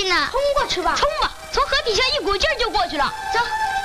呢。 冲过去吧。 冲吧，从河底下一股劲儿就过去了。走。